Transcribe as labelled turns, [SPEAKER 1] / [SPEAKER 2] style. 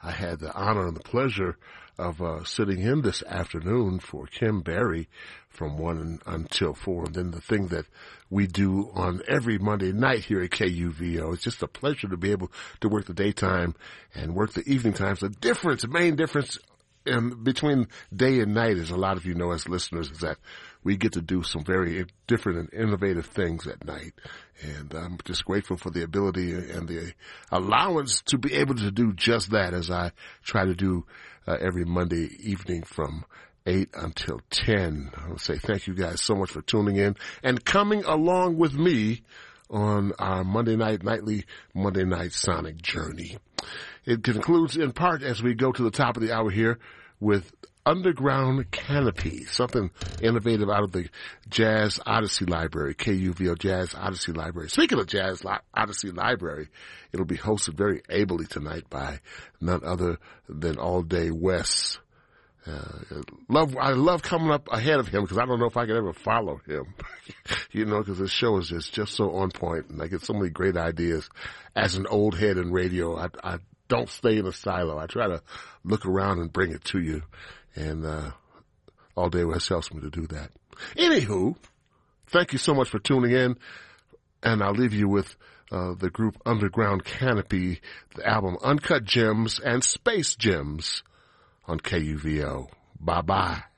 [SPEAKER 1] I had the honor and the pleasure of sitting in this afternoon for Kim Berry from 1 until 4. And then the thing that we do on every Monday night here at KUVO, it's just a pleasure to be able to work the daytime and work the evening times. The main difference between day and night, as a lot of you know as listeners, is that we get to do some very different and innovative things at night. And I'm just grateful for the ability and the allowance to be able to do just that, as I try to do every Monday evening from 8 until 10. I want to say thank you guys so much for tuning in and coming along with me on our nightly Monday night sonic journey. It concludes in part as we go to the top of the hour here with Underground Canopy, something innovative out of the Jazz Odyssey Library, KUVO Jazz Odyssey Library. Speaking of Jazz Odyssey Library, it'll be hosted very ably tonight by none other than All Day Wes. I love coming up ahead of him because I don't know if I can ever follow him, because this show is just so on point, and I get so many great ideas. As an old head in radio, I don't stay in a silo. I try to look around and bring it to you, and All Day West helps me to do that. Anywho, thank you so much for tuning in, and I'll leave you with the group Underground Canopy, the album Uncut Gems and Space Gems on KUVO. Bye-bye.